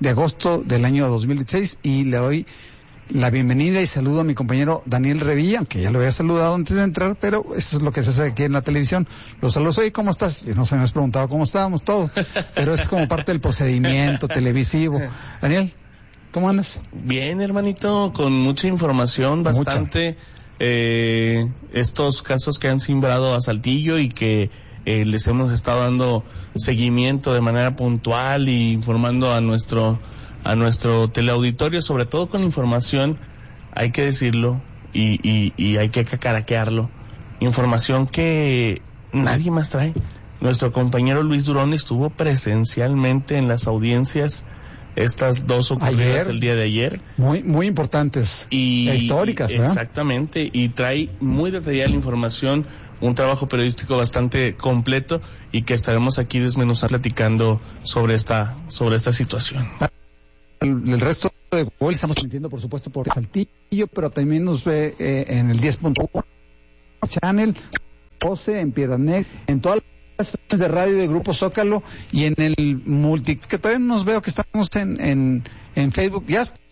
de agosto del año 2016, y le doy la bienvenida y saludo a mi compañero Daniel Revilla, aunque ya lo había saludado antes de entrar, pero eso es lo que se hace aquí en la televisión. Los saludos. Oye, ¿cómo estás? Y no se me has preguntado cómo estábamos todos, pero es como parte del procedimiento televisivo. Daniel, ¿cómo andas? Bien, hermanito, con mucha información, bastante. Estos casos que han simbrado a Saltillo y que les hemos estado dando seguimiento de manera puntual y informando a nuestro teleauditorio, sobre todo con información, hay que decirlo, y hay que cacaraquearlo, información que nadie más trae. Nuestro compañero Luis Durón estuvo presencialmente en las audiencias, estas dos ocurridas el día de ayer. Muy importantes e históricas, ¿verdad? Exactamente, y trae muy detallada la información, un trabajo periodístico bastante completo, y que estaremos aquí desmenuzando, platicando sobre esta situación. El resto de hoy estamos transmitiendo, por supuesto, por Saltillo, pero también nos ve en el 10.1 Channel, 12 en Piedras Negras, en todas las estaciones de radio de Grupo Zócalo, y en el multi, que todavía no nos veo, que estamos en Facebook, ya está,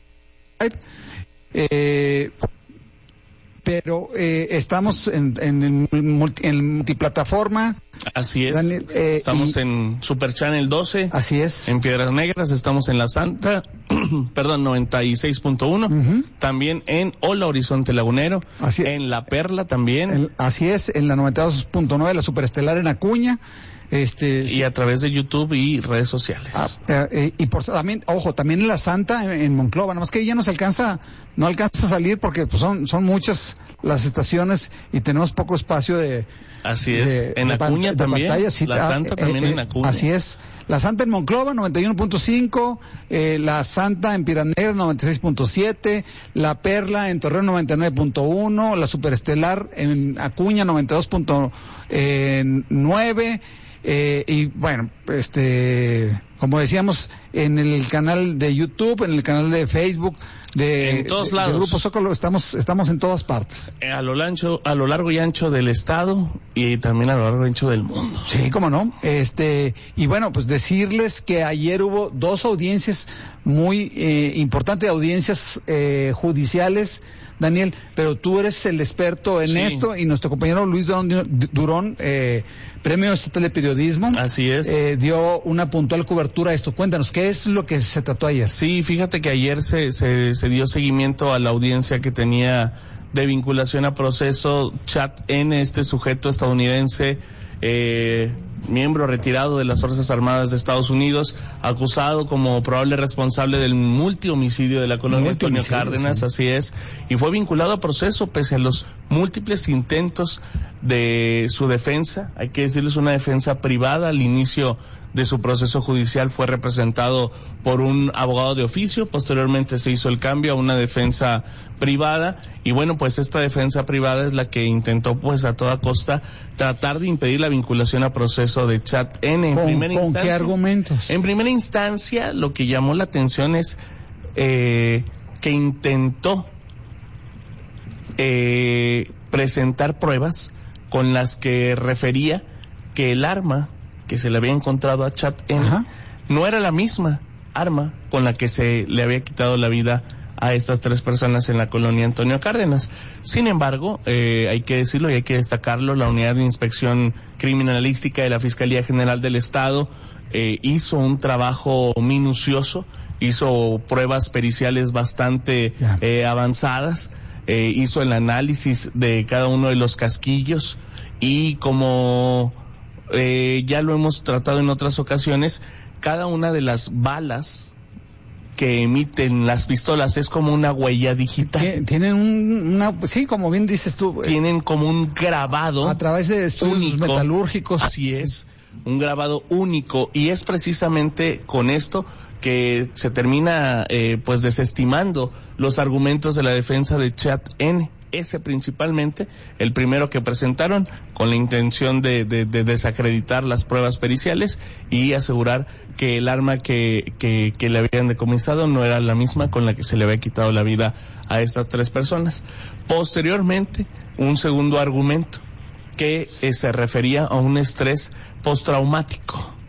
pero estamos en multiplataforma. Así es, Daniel, estamos en Super Channel 12. Así es. En Piedras Negras estamos en La Santa, 96.1. También en Hola Horizonte Lagunero. Así es. En La Perla también. Así es, en la 92.9, la Superestelar en Acuña. Y a través de YouTube y redes sociales. Y también, ojo, también en La Santa, en Monclova, nada más que ya no alcanza a salir porque pues son muchas las estaciones y tenemos poco espacio de... Así es, en Acuña también, pantalla, sí, La Santa también en Acuña. Así es, La Santa en Monclova, 91.5, La Santa en Piedras Negras, 96.7, La Perla en Torreón, 99.1, la Superestelar en Acuña, 92.9, y bueno, como decíamos, en el canal de YouTube, en el canal de Facebook, en todos lados. De Grupo Zócalo, estamos en todas partes. A lo largo y ancho del estado y también a lo largo y ancho del mundo. Sí, cómo no. Y bueno, pues decirles que ayer hubo dos audiencias muy importantes, audiencias judiciales, Daniel, pero tú eres el experto en esto, y nuestro compañero Luis Durón, Premio Estatal de Periodismo. Así es. Dio una puntual cobertura a esto. Cuéntanos, ¿qué es lo que se trató ayer? Sí, fíjate que ayer se dio seguimiento a la audiencia que tenía de vinculación a proceso Chad N., este sujeto estadounidense, miembro retirado de las Fuerzas Armadas de Estados Unidos, acusado como probable responsable del multihomicidio de la colonia Antonio Cárdenas, sí. Así es, y fue vinculado a proceso pese a los múltiples intentos de su defensa. Hay que decirles, una defensa privada. Al inicio de su proceso judicial fue representado por un abogado de oficio, posteriormente se hizo el cambio a una defensa privada, y bueno, pues esta defensa privada es la que intentó pues a toda costa tratar de impedir la vinculación a proceso de Chad N. ¿Con qué argumentos? En primera instancia, lo que llamó la atención es que intentó presentar pruebas con las que refería que el arma que se le había encontrado a Chad N. no era la misma arma con la que se le había quitado la vida a estas tres personas en la colonia Antonio Cárdenas. Sin embargo, hay que decirlo y hay que destacarlo, la Unidad de Inspección Criminalística de la Fiscalía General del Estado hizo un trabajo minucioso, hizo pruebas periciales bastante avanzadas, hizo el análisis de cada uno de los casquillos, y como ya lo hemos tratado en otras ocasiones, cada una de las balas que emiten las pistolas es como una huella digital. Tienen sí, como bien dices tú. Tienen como un grabado. A través de estudios metalúrgicos. Así es, un grabado único, y es precisamente con esto que se termina pues desestimando los argumentos de la defensa de Chad N. Ese principalmente, el primero que presentaron, con la intención de desacreditar las pruebas periciales y asegurar que el arma que le habían decomisado no era la misma con la que se le había quitado la vida a estas tres personas. Posteriormente, un segundo argumento que se refería a un estrés postraumático.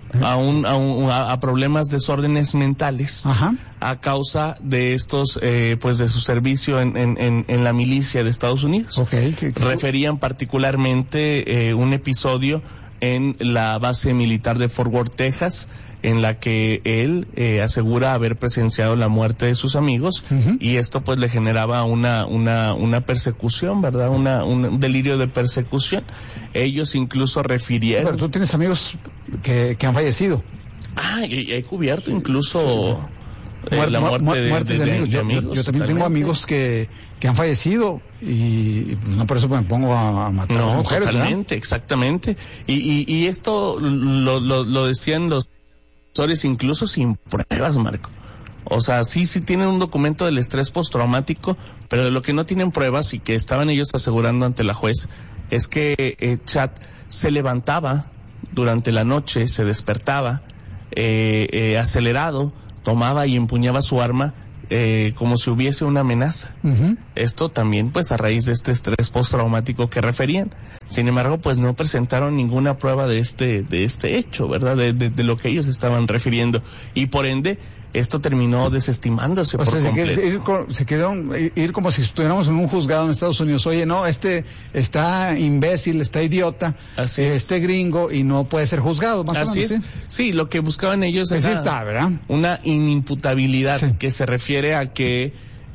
a problemas, desórdenes mentales. Ajá. A causa de estos, pues de su servicio en la milicia de Estados Unidos. Okay. Referían particularmente un episodio en la base militar de Fort Worth, Texas, en la que él asegura haber presenciado la muerte de sus amigos, y esto pues le generaba una persecución, ¿verdad? Un delirio de persecución. Ellos incluso refirieron... Pero tú tienes amigos que han fallecido. Y he cubierto incluso... la muerte de amigos. Yo también tengo amigos que han fallecido y no por eso me pongo a matar a mujeres. Totalmente, ¿verdad? Exactamente. Y esto lo decían los doctores incluso sin pruebas, Marco. O sea, sí tienen un documento del estrés postraumático, pero de lo que no tienen pruebas y que estaban ellos asegurando ante la juez es que Chad se levantaba durante la noche, se despertaba acelerado, tomaba y empuñaba su arma como si hubiese una amenaza. Esto también pues a raíz de este estrés postraumático que referían. Sin embargo, pues no presentaron ninguna prueba de este hecho, ¿verdad? De lo que ellos estaban refiriendo. Y por ende, esto terminó desestimándose por completo. Se querían ir como si estuviéramos en un juzgado en Estados Unidos. Oye, no, está imbécil, está idiota, gringo, y no puede ser juzgado. Más Así o menos, es. Sí, lo que buscaban ellos era ¿verdad? Una inimputabilidad, que se refiere a que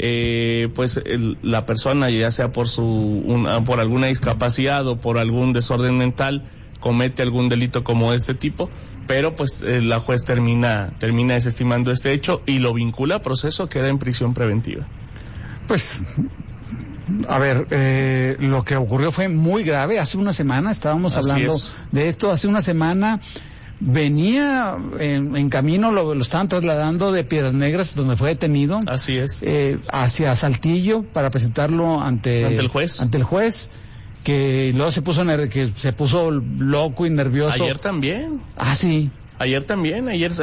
la persona, ya sea por por alguna discapacidad o por algún desorden mental, comete algún delito como este tipo, pero pues la juez termina desestimando este hecho y lo vincula a proceso, queda en prisión preventiva. Pues, a ver, lo que ocurrió fue muy grave. Hace una semana estábamos hablando de esto. Hace una semana venía en camino, lo estaban trasladando de Piedras Negras, donde fue detenido. Así es. Hacia Saltillo para presentarlo ante el juez. Que luego se puso loco y nervioso. Ayer también. Sí. Ayer también, ayer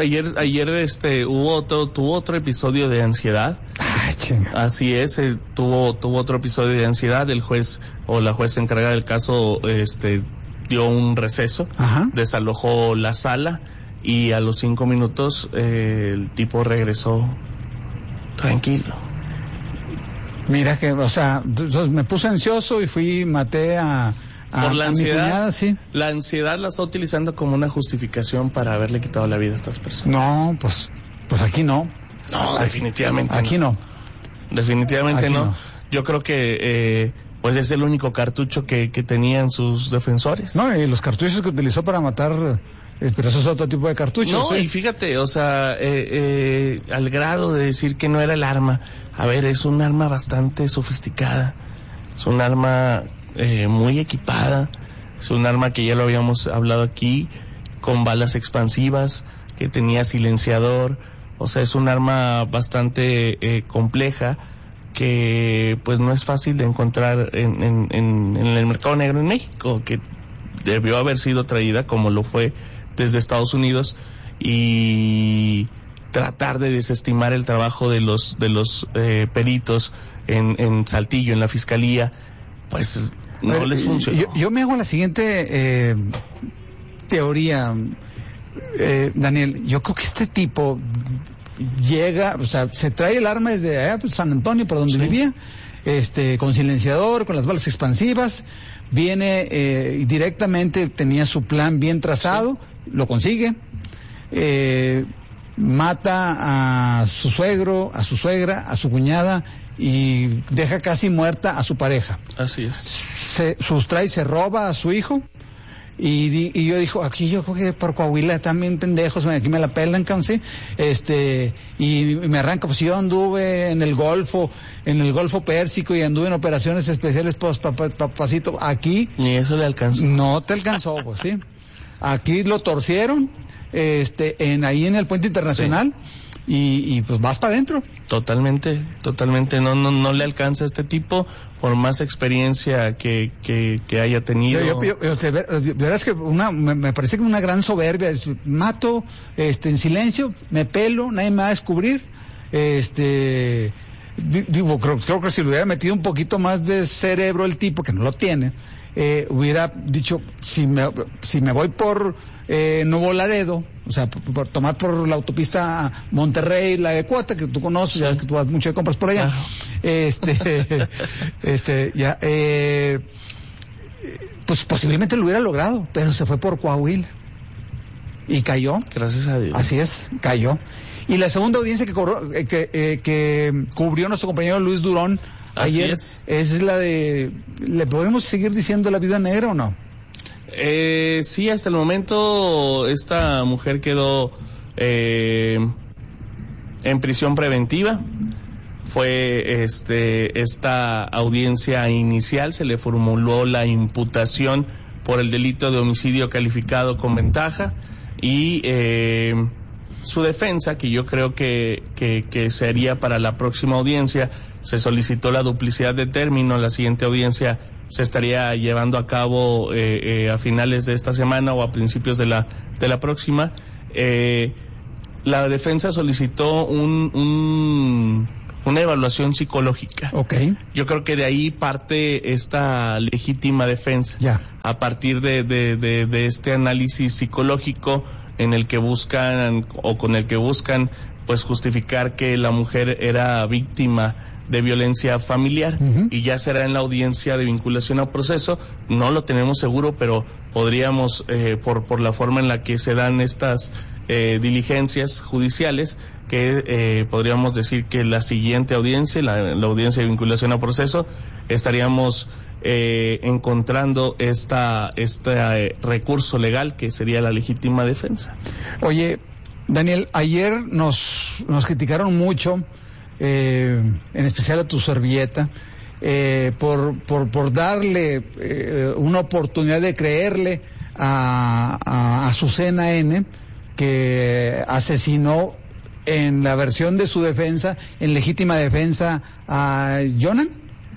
tuvo otro episodio de ansiedad. Así es, tuvo otro episodio de ansiedad. El juez o la juez encargada del caso dio un receso, desalojó la sala y a los 5 minutos el tipo regresó tranquilo. Mira que, o sea, entonces me puse ansioso y maté a por la ansiedad, mi cuñada, sí. La ansiedad la está utilizando como una justificación para haberle quitado la vida a estas personas. No, pues aquí no. No, definitivamente aquí no. Definitivamente aquí no. Yo creo que pues es el único cartucho que tenían sus defensores. No, y los cartuchos que utilizó para matar, pero eso es otro tipo de cartuchos. No, y fíjate, o sea, al grado de decir que no era el arma. A ver, es un arma bastante sofisticada, es un arma muy equipada, es un arma que ya lo habíamos hablado aquí, con balas expansivas, que tenía silenciador, o sea, es un arma bastante compleja, que pues no es fácil de encontrar en el mercado negro en México, que debió haber sido traída como lo fue desde Estados Unidos, y tratar de desestimar el trabajo de los peritos en Saltillo, en la fiscalía, pues no les funcionó. Yo me hago la siguiente teoría, Daniel. Yo creo que este tipo llega, o sea, se trae el arma desde allá, San Antonio, por donde vivía, con silenciador, con las balas expansivas, viene directamente, tenía su plan bien trazado, lo consigue, mata a su suegro, a su suegra, a su cuñada y deja casi muerta a su pareja. Así es. Se sustrae, se roba a su hijo y yo dijo, aquí yo creo que por Coahuila están bien pendejos, aquí me la pelan, ¿sí? Y me arranca, pues yo anduve en el Golfo Pérsico y anduve en operaciones especiales, pues papacito, aquí. Ni eso le alcanzó. No te alcanzó, pues sí. Aquí lo torcieron, ahí en el puente internacional, y pues vas para adentro. Totalmente, no le alcanza a este tipo, por más experiencia que haya tenido. De verdad es que me parece que una gran soberbia, mato, en silencio, me pelo, nadie me va a descubrir, creo que si le hubiera metido un poquito más de cerebro el tipo, que no lo tiene, hubiera dicho, si me voy por Nuevo Laredo, o sea, por tomar por la autopista Monterrey, la de Cuota, que tú conoces, ya que tú vas mucho de compras por allá, pues posiblemente lo hubiera logrado, pero se fue por Coahuila y cayó. Gracias a Dios. Así es, cayó. Y la segunda audiencia que cubrió nuestro compañero Luis Durón ayer es la de, ¿le podemos seguir diciendo la viuda negra o no? Sí, hasta el momento esta mujer quedó en prisión preventiva. Fue esta audiencia inicial, se le formuló la imputación por el delito de homicidio calificado con ventaja y su defensa, que yo creo que sería para la próxima audiencia, se solicitó la duplicidad de término. La siguiente audiencia se estaría llevando a cabo a finales de esta semana o a principios de la próxima. La defensa solicitó una evaluación psicológica. Okay. Yo creo que de ahí parte esta legítima defensa. Ya. A partir de este análisis psicológico en el que buscan o con el que buscan pues justificar que la mujer era víctima de violencia familiar. Uh-huh. Y ya será en la audiencia de vinculación a proceso. No lo tenemos seguro, pero podríamos por la forma en la que se dan estas diligencias judiciales, que podríamos decir que la siguiente audiencia, la audiencia de vinculación a proceso, estaríamos encontrando este recurso legal que sería la legítima defensa. Oye, Daniel, ayer nos criticaron mucho, en especial a tu servilleta, por darle una oportunidad de creerle a Azucena N, que asesinó en la versión de su defensa, en legítima defensa, a Johan.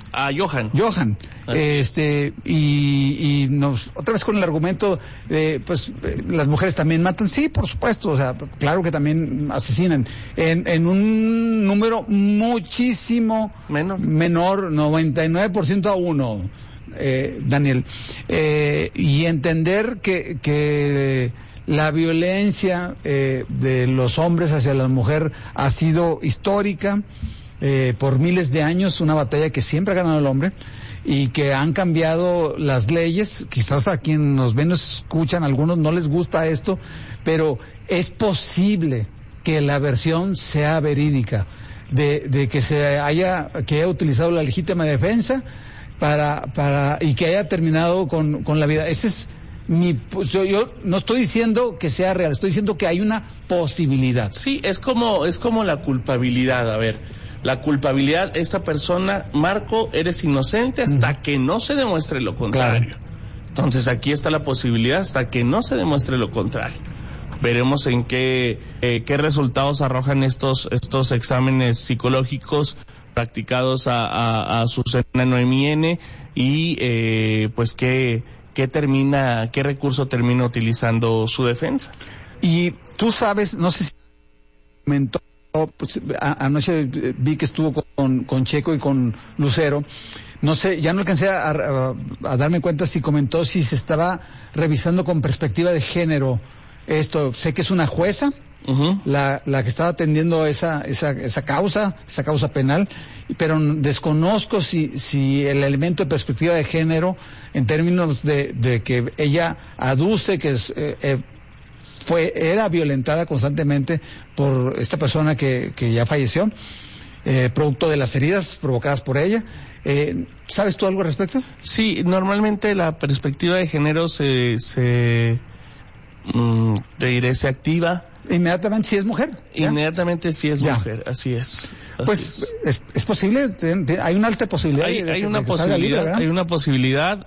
Y nos otra vez con el argumento de las mujeres también matan. Sí, por supuesto, o sea, claro que también asesinan en un número muchísimo menor 99% a 1, Daniel, y entender que la violencia de los hombres hacia la mujer ha sido histórica por miles de años, una batalla que siempre ha ganado el hombre y que han cambiado las leyes. Quizás a quien nos ven, nos escuchan, algunos no les gusta esto, pero es posible que la versión sea verídica de que haya utilizado la legítima defensa y que haya terminado con la vida. Ese es yo no estoy diciendo que sea real, estoy diciendo que hay una posibilidad. Sí, es como la culpabilidad. A ver, la culpabilidad, esta persona, Marco, eres inocente hasta que no se demuestre lo contrario. Claro. Entonces aquí está la posibilidad hasta que no se demuestre lo contrario. Veremos en qué resultados arrojan estos exámenes psicológicos practicados a Azucena Noemí N y pues qué recurso termina utilizando su defensa. Y tú sabes, no sé si comentó, pues, anoche vi que estuvo con Checo y con Lucero, no sé, ya no alcancé a darme cuenta si comentó si se estaba revisando con perspectiva de género esto. Sé que es una jueza, uh-huh, la que estaba atendiendo esa causa penal, pero desconozco si el elemento de perspectiva de género, en términos de que ella aduce que era violentada constantemente por esta persona que ya falleció, producto de las heridas provocadas por ella. ¿Sabes tú algo al respecto? Sí, normalmente la perspectiva de género se activa inmediatamente si es mujer. ¿Ya? Inmediatamente si es mujer, así es. Es posible, hay una alta posibilidad. Hay una posibilidad,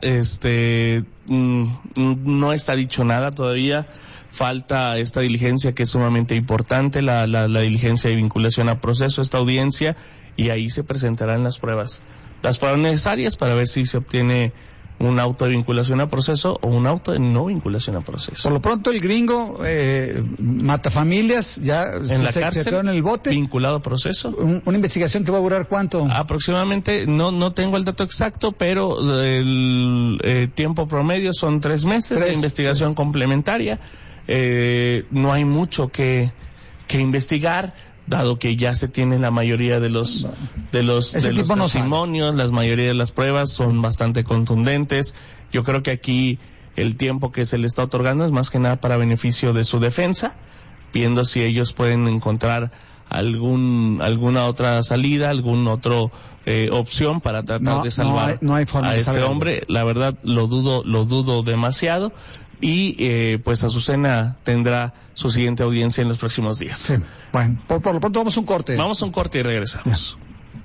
no está dicho nada todavía. Falta esta diligencia que es sumamente importante, la diligencia de vinculación a proceso, esta audiencia, y ahí se presentarán las pruebas necesarias para ver si se obtiene un auto de vinculación a proceso o un auto de no vinculación a proceso. Por lo pronto el gringo mata familias, ya en la cárcel, se quedó en el bote. Vinculado a proceso. Una investigación que va a durar ¿cuánto? Aproximadamente, no tengo el dato exacto, pero el tiempo promedio son 3 meses de investigación complementaria. No hay mucho que investigar, dado que ya se tiene la mayoría de los testimonios, la mayoría de las pruebas son bastante contundentes. Yo creo que aquí el tiempo que se le está otorgando es más que nada para beneficio de su defensa, viendo si ellos pueden encontrar alguna otra salida, alguna otra opción para tratar de salvar a este hombre. La verdad lo dudo demasiado. Y pues Azucena tendrá su siguiente audiencia en los próximos días. Sí. Bueno, por lo pronto vamos a un corte. Vamos a un corte y regresamos.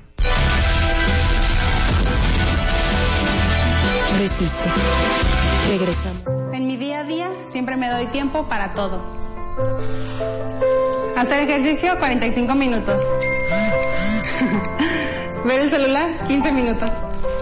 Resiste. Regresamos. En mi día a día siempre me doy tiempo para todo. Hacer ejercicio 45 minutos. Ver el celular 15 minutos.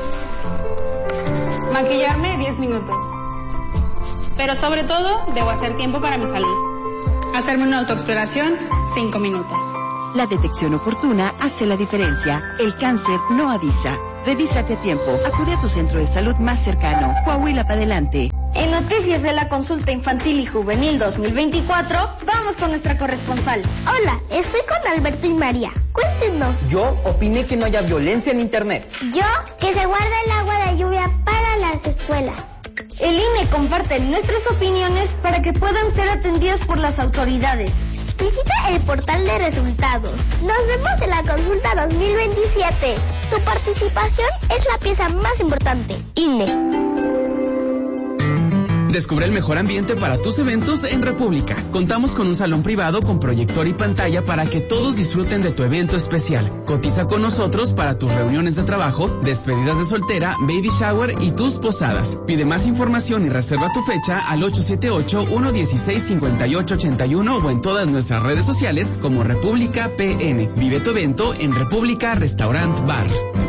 Maquillarme 10 minutos. Pero sobre todo, debo hacer tiempo para mi salud. Hacerme una autoexploración, 5 minutos. La detección oportuna hace la diferencia. El cáncer no avisa. Revísate a tiempo. Acude a tu centro de salud más cercano. Coahuila para adelante. En Noticias de la Consulta Infantil y Juvenil 2024, vamos con nuestra corresponsal. Hola, estoy con Alberto y María. Cuéntenos. Yo opiné que no haya violencia en Internet. Yo, que se guarde el agua de lluvia para las escuelas. El INE comparte nuestras opiniones para que puedan ser atendidas por las autoridades. Visita el portal de resultados. Nos vemos en la consulta 2027. Tu participación es la pieza más importante. INE. Descubre el mejor ambiente para tus eventos en República. Contamos con un salón privado con proyector y pantalla para que todos disfruten de tu evento especial. Cotiza con nosotros para tus reuniones de trabajo, despedidas de soltera, baby shower y tus posadas. Pide más información y reserva tu fecha al 878-116-5881 o en todas nuestras redes sociales como República PN. Vive tu evento en República Restaurant Bar.